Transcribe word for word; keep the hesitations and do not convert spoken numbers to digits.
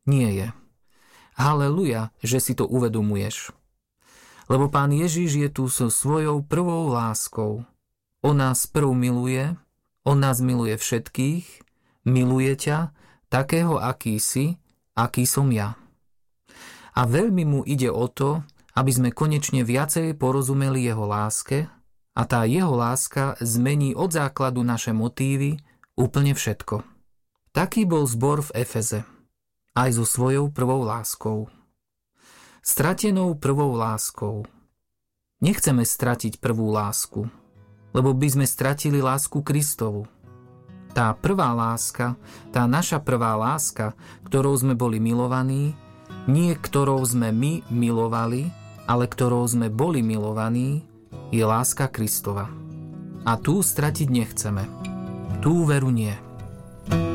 Nie je. Haleluja, že si to uvedomuješ. Lebo Pán Ježiš je tu so svojou prvou láskou. On nás prv miluje, on nás miluje všetkých, miluje ťa, takého, aký si, aký som ja. A veľmi mu ide o to, aby sme konečne viacej porozumeli jeho láske a tá jeho láska zmení od základu naše motívy úplne všetko. Taký bol zbor v Efeze, aj so svojou prvou láskou. Stratenou prvou láskou. Nechceme stratiť prvú lásku, lebo by sme stratili lásku Kristovu. Tá prvá láska, tá naša prvá láska, ktorou sme boli milovaní, nie ktorou sme my milovali, ale ktorou sme boli milovaní, je láska Kristova. A tú stratiť nechceme. Tú veru nie.